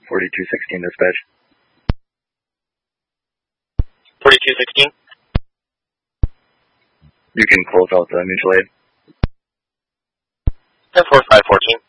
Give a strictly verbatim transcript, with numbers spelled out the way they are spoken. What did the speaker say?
forty-two sixteen dispatch. forty-two sixteen. You can close out the mutual aid. ten four five fourteen.